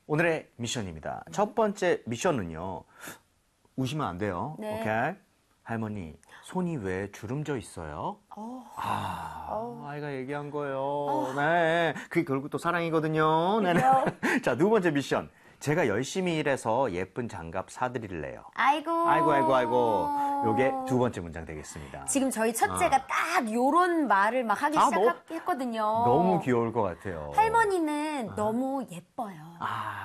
오늘의 미션입니다. 첫 번째 미션은요. 우시면 안 돼요. 네. 오케이? 할머니, 손이 왜 주름져 있어요? 아이가 얘기한 거예요. 네. 그게 결국 또 사랑이거든요. 네. 자, 두 번째 미션. 제가 열심히 일해서 예쁜 장갑 사드릴래요. 아이고. 아이고. 요게 두 번째 문장 되겠습니다. 지금 저희 첫째가 딱 요런 말을 막 하기 시작했거든요. 너무 귀여울 것 같아요. 할머니는 너무 예뻐요.